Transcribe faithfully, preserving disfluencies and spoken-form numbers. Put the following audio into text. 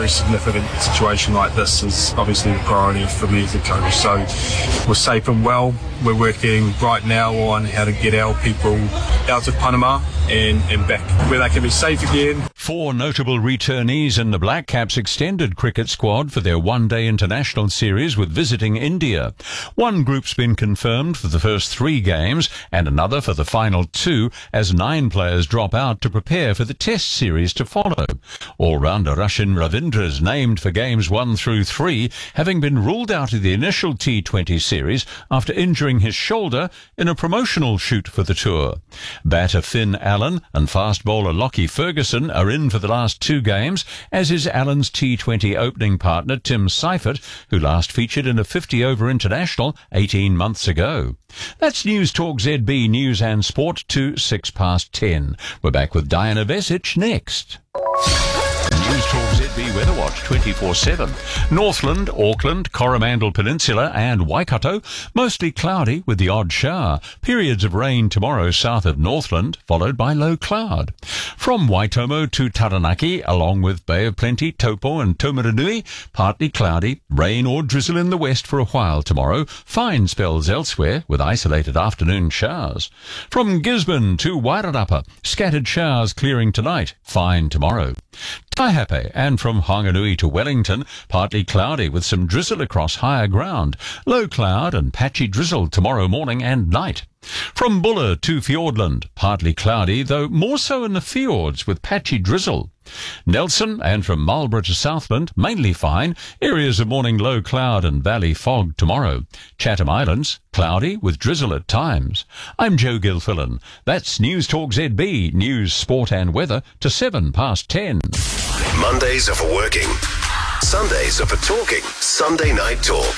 very significant situation like this is obviously the priority for me as a coach. So we're safe and well. We're working right now on how to get our people out of Panama and, and back where they can be safe again. Four notable returnees in the Black Caps extended cricket squad for their one-day international series with visiting India. One group's been confirmed for the first three games and another for the final two as nine players drop out to prepare for the test series to follow. All-rounder Rachin Ravindra is named for games one through three, having been ruled out of the initial T twenty series after injuring his shoulder in a promotional shoot for the tour. Batter Finn Allen and fast bowler Lockie Ferguson are in for the last two games, as is Allen's T twenty opening partner Tim Seifert, who last featured in a fifty-over international eighteen months ago. That's News Talk Z B News and Sport to six past ten. We're back with Diana Vesic next. News Talk Z B Weather Watch twenty-four seven. Northland, Auckland, Coromandel Peninsula and Waikato, mostly cloudy with the odd shower. Periods of rain tomorrow south of Northland, followed by low cloud. From Waitomo to Taranaki, along with Bay of Plenty, Taupo and Taumarunui, partly cloudy, rain or drizzle in the west for a while tomorrow. Fine spells elsewhere with isolated afternoon showers. From Gisborne to Wairarapa, scattered showers clearing tonight, fine tomorrow. Taihape and from Honganui to Wellington, partly cloudy with some drizzle across higher ground. Low cloud and patchy drizzle tomorrow morning and night. From Buller to Fiordland, partly cloudy, though more so in the fjords with patchy drizzle. Nelson and from Marlborough to Southland, mainly fine. Areas of morning low cloud and valley fog tomorrow. Chatham Islands, cloudy with drizzle at times. I'm Joe Gilfillan. That's News Talk Z B, news, sport and weather to seven past ten. Mondays are for working. Sundays are for talking. Sunday Night Talk.